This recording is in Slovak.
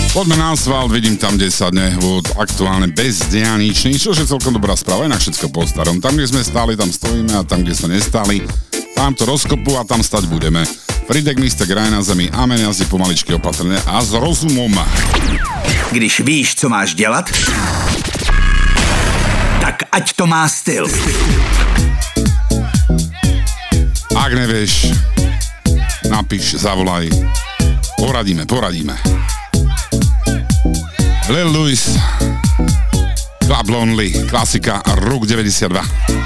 Poďme na asfalt, vidím tam 10 nehôd, aktuálne bezdianičný, čo je celkom dobrá správa, inak všetko po starom. Tam, kde sme stáli, tam stojíme a tam, kde sme nestáli, tam to rozkopu a tam stať budeme. Fridek místek raje na zemi, amen, jazdí pomaličky opatrne a s rozumom. Když víš, co máš dělat, tak ať to má styl. Ak nevieš, napíš, zavolaj, poradíme. Lil Louis, Club Lonely, klasika, rok 92.